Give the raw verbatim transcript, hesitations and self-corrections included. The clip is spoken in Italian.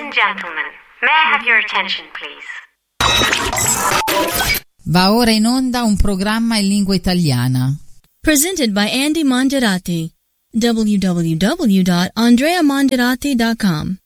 and gentlemen, may I have your attention, please? Va ora in onda un programma in lingua italiana. Presented by Andy Mongerati. w w w dot andrea mongerati dot com